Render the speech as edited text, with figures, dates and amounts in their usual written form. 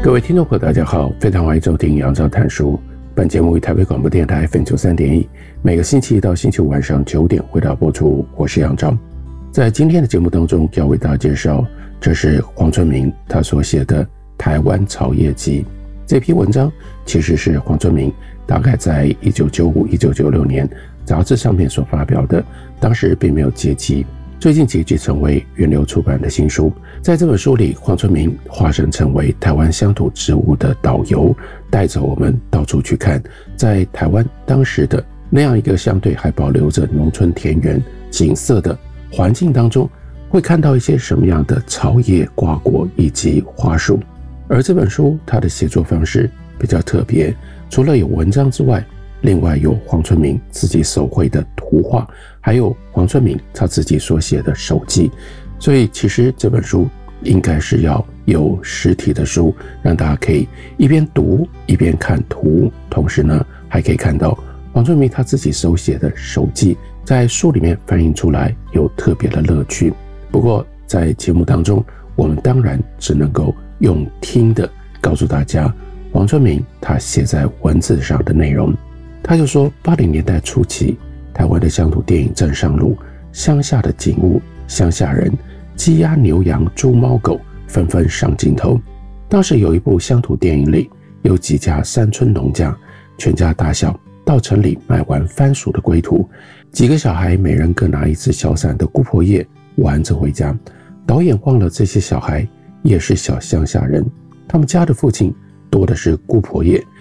各位听众朋友大家好，非常欢迎收听杨照谈书。本节目于台北广播电台 FM93.1，每个星期一到星期五晚上9点回到播出。我是杨照。在今天的节目当中，要为大家介绍，这是黄春明他所写的《台湾草叶集》。这篇文章其实是黄春明大概在1995、1996年杂志上面所发表的，当时并没有结集，最近结集成为源流出版的新书。在这本书里，黄春明化身成为台湾乡土植物的导游，带着我们到处去看，在台湾当时的那样一个相对还保留着农村田园景色的环境当中，会看到一些什么样的草叶、瓜果以及花树。而这本书它的写作方式比较特别，除了有文章之外，另外有黄春明自己手绘的图画，还有黄春明他自己所写的手记。所以其实这本书应该是要有实体的书，让大家可以一边读一边看图，同时呢还可以看到黄春明他自己手写的手记在书里面反映出来，有特别的乐趣。不过在节目当中，我们当然只能够用听的告诉大家黄春明他写在文字上的内容。他就说80年代初期，台湾的乡土电影正上路，乡下的景物、乡下人、鸡鸭牛羊猪猫狗纷纷上镜头。当时有一部乡土电影里，有几家山村农家全家大小到城里买完番薯的归途，几个小孩每人各拿一支小伞的姑婆叶玩着回家。导演忘了这些小孩也是小乡下人，他们家的附近多的是姑婆叶，